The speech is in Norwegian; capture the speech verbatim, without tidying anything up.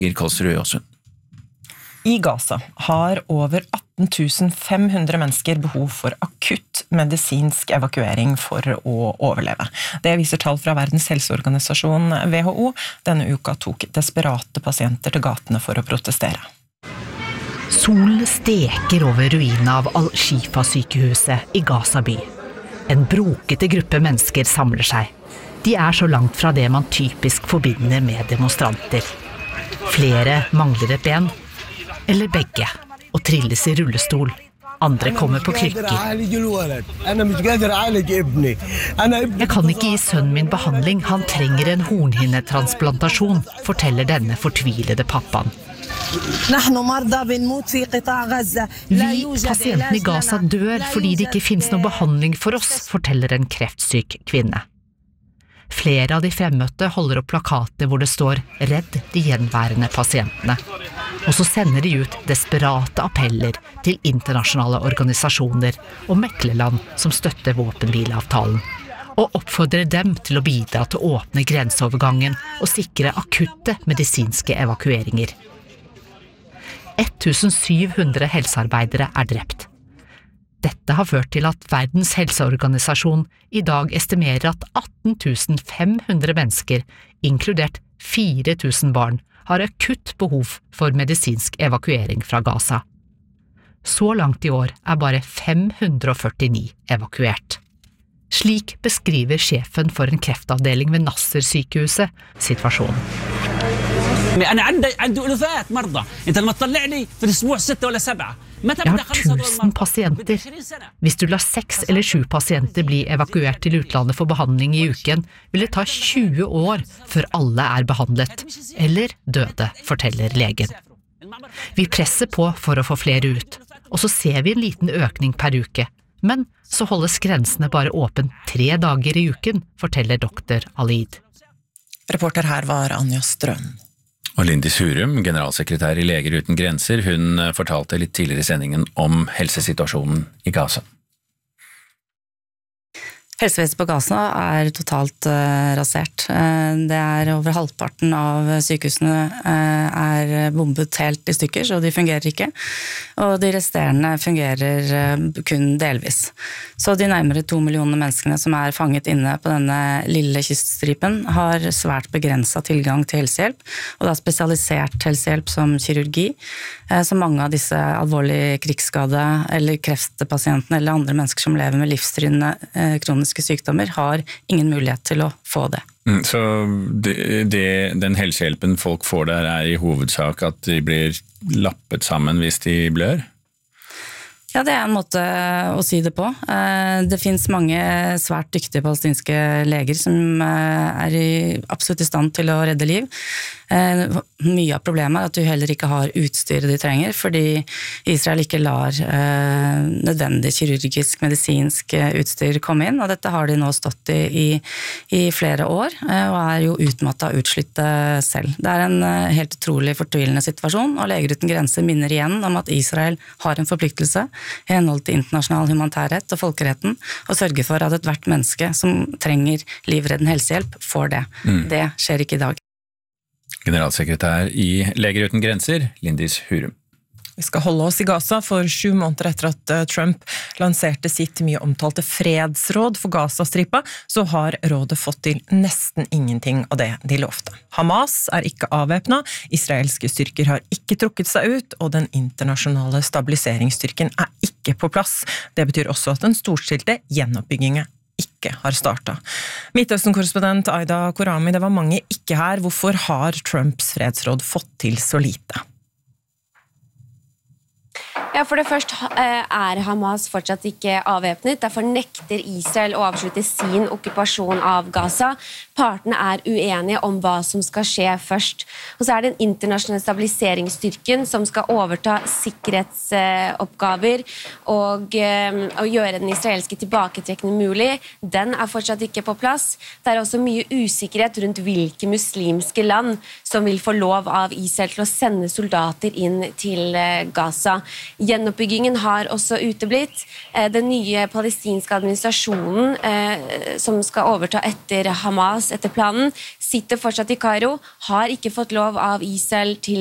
Kolsrud Jåsund. I Gaza har over atten tusen fem hundre mennesker behov for akutt medisinsk evakuering for å overleve. Det viser tall fra Verdens helseorganisasjon W H O. Denne uka tok desperate pasienter til gatene for å protestere. Solen steker over ruinene av Al-Shifa-sykehuset i Gaza by. En brokete gruppe mennesker samler seg. De er så langt fra det man typisk forbinder med demonstranter. Flere mangler et ben, eller begge, og trilles i rullestol. Andre kommer på krykker. Jeg kan ikke gi sønnen min behandling, han trenger en hornhinnetransplantasjon, forteller denne fortvilede pappaen. Vi, pasientene i Gaza, dør fordi det ikke finnes noen behandling for oss, forteller en kreftsyk kvinne. Flere av de fremmøtte holder opp plakater hvor det står «Redd de gjenværende pasientene». Og så sender de ut desperate appeller til internasjonale organisasjoner og meklerland som støtter våpenhvileavtalen, og oppfordrer dem til å bidra til å åpne grenseovergangen og sikre akutte medisinske evakueringer. sytten hundre helsearbeidere er drept. Dette har ført til at Verdens helseorganisasjon i dag estimerer at atten tusen fem hundre mennesker, inkludert fire tusen barn, har akutt behov for medisinsk evakuering fra Gaza. Så langt i år er bare fem hundre førtini evakuert. Slik beskriver sjefen for en kreftavdeling ved Nasser-sykehuset situasjonen. Jeg har tusen pasienter. Hvis du lar seks eller sju pasienter bli evakuert til utlandet for behandling i uken, vil det ta tjue år før alle er behandlet, eller døde, forteller legen. Vi presser på for å få flere ut, og så ser vi en liten økning per uke, men så holdes grensene bare åpen tre dager i uken, forteller doktor Alid. Reporter her var Anja Strøm. Og Lindis Hurum, generalsekretær i Leger uten grenser, hun fortalte litt tidligere i sendingen om helsesituasjonen i Gaza. Helsevesenet på Gaza er totalt uh, rasert. Uh, det er over halvparten av sykehusene uh, er bombet helt i stykker, så de fungerer ikke. Og de resterende fungerer uh, kun delvis. Så de nærmere to millioner menneskene som er fanget inne på denne lille kyststripen har svært begrenset tilgang til helsehjelp, og da spesialisert helsehjelp som kirurgi, uh, som mange av disse alvorlige krigsskade eller kreftpasientene eller andre mennesker som lever med livstruende uh, kroniske sykdommer har ingen mulighet til å få det. Mm, så det, det, den helsehjelpen folk får der er i hovedsak at de blir lappet sammen hvis de blør? Ja, det er en måte å si det på. Det finnes mange svært dyktige palestinske leger som er absolutt i stand til å redde liv. Mye av problemet er at du heller ikke har utstyret de trenger, fordi Israel ikke lar nødvendig kirurgisk, medisinsk utstyr komme inn, og dette har de nå stått i i, i flere år, og er jo utmattet og utslitt selv. Det er en helt utrolig fortvilende situasjon, og Leger uten grenser minner igjen om at Israel har en forpliktelse i henhold til internasjonal humanitærrett og folkeretten, og sørge for at ethvert menneske som trenger livreddende helsehjelp får det. Mm. Det skjer ikke i dag. Generalsekretær i Leger uten grenser, Lindis Hurum. Vi skal holde oss i Gaza for sju måneder etter at Trump lanserte sitt mye omtalte fredsråd for Gaza-stripa, så har rådet fått til nesten ingenting av det de lovte. Hamas er ikke avvæpnet, israelske styrker har ikke trukket seg ut, og den internasjonale stabiliseringsstyrken er ikke på plass. Det betyr også at den storstilte gjenoppbyggingen ikke har startet. Midtøsten-korrespondent Aida Korami, det var mange ikke her. Hvorfor har Trumps fredsråd fått til så lite? Ja, for det første er Hamas fortsatt ikke avvæpnet. Derfor nekter Israel å avslutte sin okkupasjon av Gaza. Partene er uenige om hva som skal skje først. Og så er det den internasjonale stabiliseringsstyrken som skal overta sikkerhetsoppgaver og, og gjøre den israelske tilbaketrekning mulig. Den er fortsatt ikke på plass. Det er også mye usikkerhet rundt hvilke muslimske land som vil få lov av Israel til å sende soldater inn til Gaza. Gjenoppbyggingen har også uteblitt. Den nye palestinske administrasjonen som skal overta etter Hamas, etter planen, sitter fortsatt i Kairo, har ikke fått lov av Israel til